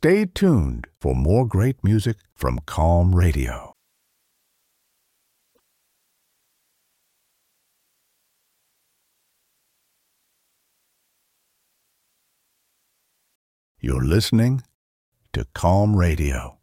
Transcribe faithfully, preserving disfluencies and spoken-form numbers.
Stay tuned for more great music from Calm Radio. You're listening to Calm Radio.